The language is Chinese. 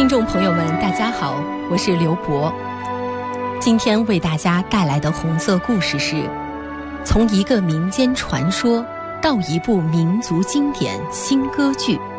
听众朋友们，大家好，我是刘博。今天为大家带来的红色故事是：从一个民间传说到一部民族经典新歌剧《